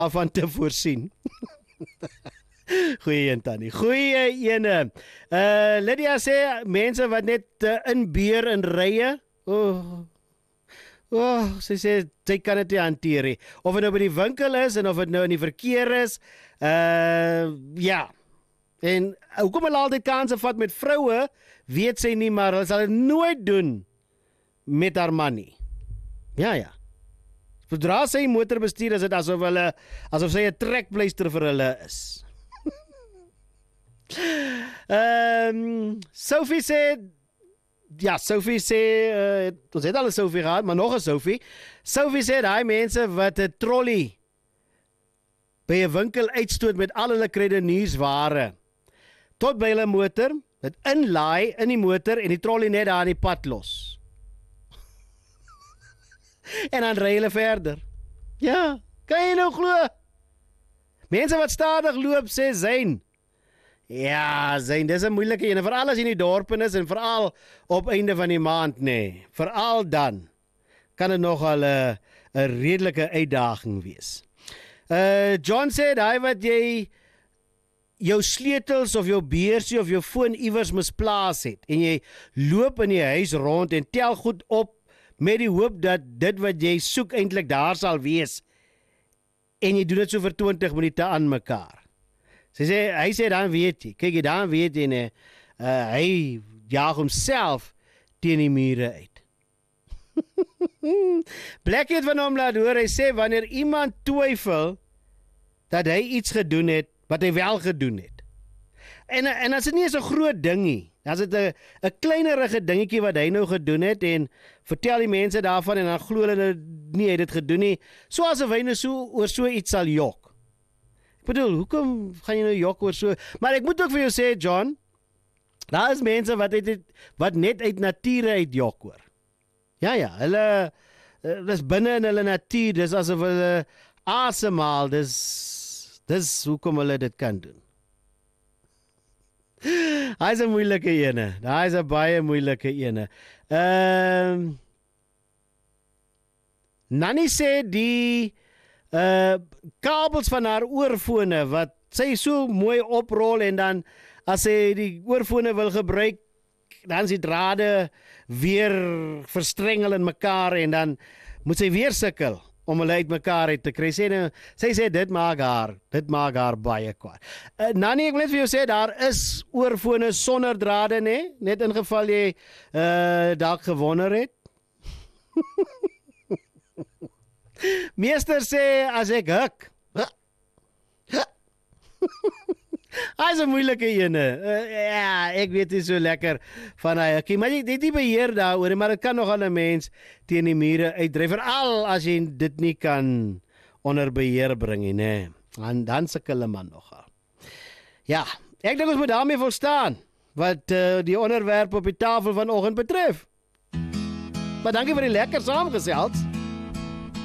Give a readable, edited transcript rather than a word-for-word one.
van te voorsien. Goeie een, Tannie. Goeie ene. Lydia sê, mense wat net inbeer in rye, sy sê, sy kan dit nie hanteer nie. Of het nou by die winkel is, en of het nou in die verkeer is, ja. En hoekom hulle altyd kanse vat met vroue, weet sy nie, maar hulle sal dit nooit doen met haar man nie. Ja. Zodra sy motor bestuur, is dit asof sy 'n trekpleister vir hulle is. Sophie sê, ons het al 'n Sophie gehad, maar nog 'n Sophie. Sophie sê, daai mense wat 'n trolley by 'n winkel uitstoot met al hulle kruideniersware, tot by hulle motor, dit inlaai in die motor en die trolley net daar in die pad los. En dan ry hulle verder. Ja, kan jy nou glo? Mense wat stadig loop, sê Zayn. Ja, Zayn, dis 'n moeilike een, veral as jy in die dorp is en veral op einde van die maand, nee. Veral dan kan dit nogal 'n redelike uitdaging wees. John sê, daai wat jy jou sleutels of jou beursie of jou foon iewers misplaas het en jy loop in die huis rond en tel goed op met die hoop dat dit wat jy soek eintlik daar sal wees en jy doen dit so vir 20 minute aan mekaar. Hy sê, dan weet jy, kyk jy, dan weet jy, nee, hy jaag homself teen die mure uit. Black het van hom laat hoor, hy sê, wanneer iemand twyfel dat hy iets gedoen het, wat hy wel gedoen het. En as dit nie is 'n groot ding nie, as dit 'n kleinerige dingetjie wat hy nou gedoen het, en vertel die mense daarvan, en dan glo hulle nie hy dit gedoen nie, soos of hy nou oor so iets sal jok. Ek bedoel, hoekom gaan jy nou jok oor so? Maar ek moet ook vir jou sê, John, daar is mense wat net uit nature uit jok hoor. Ja, hulle, dis binne in hulle natuur, dis asof hulle asemhaal, dis hoekom hulle dit kan doen. Hy is 'n moeilike ene, daar is 'n baie moeilike ene. Nanny sê die kabels van haar oorfone wat sy so mooi oprol en dan as sy die oorfone wil gebruik, dan is die drade weer verstrengel in mekaar en dan moet sy weer sukkel om hulle uit mekaar uit te kry. Sy sê dit maak haar baie kwaad. Nanny, ek wil net vir jou sê, daar is oorfone sonder drade, nee? Net in geval jy dalk gewonder het. Meester sê, as ek huk. Hy is 'n moeilike ene. Ja, ek weet nie so lekker van hy hukkie, maar jy het nie beheer daaroor, maar dit kan nogal 'n mens teen die mure uitdryf, veral as jy dit nie kan onder beheer bring nie, nee. En dan sukkel 'n man nogal. Ja, ek dink ons moet daarmee volstaan, wat die onderwerp op die tafel vanoggend betref. Maar dankie vir die lekker saamgesels.